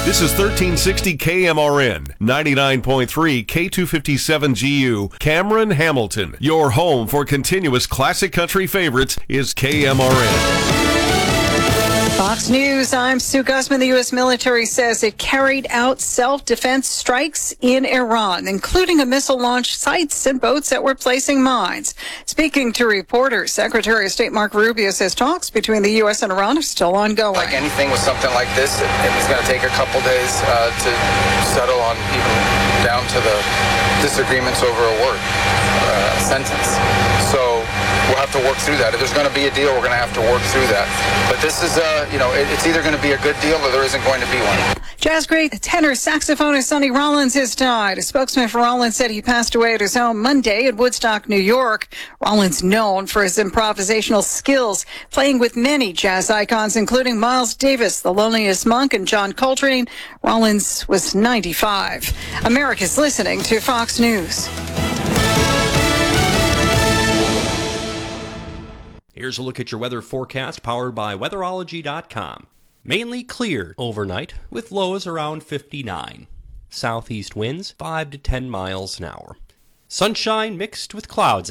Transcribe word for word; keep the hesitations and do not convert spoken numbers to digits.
This is thirteen sixty K M R N, ninety-nine point three K two fifty-seven G U, Cameron, Hamilton. Your home for continuous classic country favorites is K M R N. Fox News, I'm Sue Guzman. The U S military says it carried out self-defense strikes in Iran, including a missile launch sites and boats that were placing mines. Speaking to reporters, Secretary of State Marco Rubio says talks between the U S and Iran are still ongoing. Like anything with something like this, it, it's going to take a couple days uh, to settle on, even down to the disagreements over a word, uh, sentence. So we'll have to work through that. If there's going to be a deal, we're going to have to work through that. But this is, uh, you know, it, it's either going to be a good deal or there isn't going to be one. Jazz great tenor saxophonist Sonny Rollins has died. A spokesman for Rollins said he passed away at his home Monday in Woodstock, New York. Rollins, known for his improvisational skills, playing with many jazz icons, including Miles Davis, The Loneliest Monk, and John Coltrane. Rollins was ninety-five. America's listening to Fox News. Here's a look at your weather forecast powered by weatherology dot com. Mainly clear overnight with lows around fifty-nine. Southeast winds five to ten miles an hour. Sunshine mixed with clouds